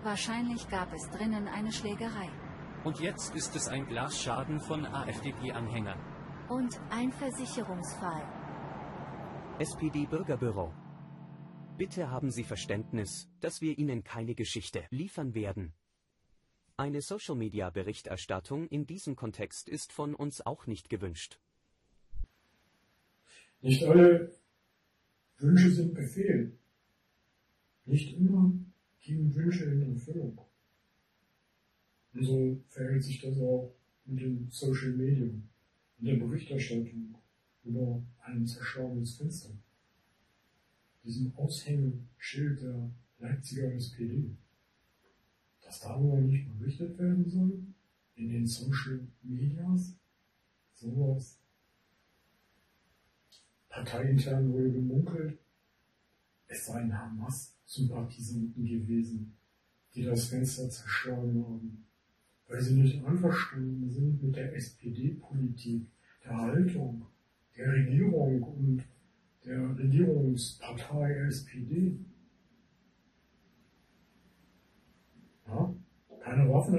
Wahrscheinlich gab es drinnen eine Schlägerei. Und jetzt ist es ein Glasschaden von AfDP-Anhängern. Und ein Versicherungsfall. SPD-Bürgerbüro. Bitte haben Sie Verständnis, dass wir Ihnen keine Geschichte liefern werden. Eine Social-Media-Berichterstattung in diesem Kontext ist von uns auch nicht gewünscht. Nicht alle Wünsche sind Befehl. Nicht immer gehen Wünsche in Erfüllung. Und so verhält sich das auch mit dem Social Media, in der Berichterstattung über ein zerschlagenes Fenster, diesem Aushängeschild der Leipziger SPD, dass darüber nicht berichtet werden soll, in den Social Medias, sowas. Parteiintern wurde gemunkelt, es seien Hamas-Sympathisanten gewesen, die das Fenster zerschlagen haben, weil sie nicht einverstanden sind mit der SPD-Politik, der Haltung, der Regierung und der Regierungspartei SPD. Ja? Keine Waffen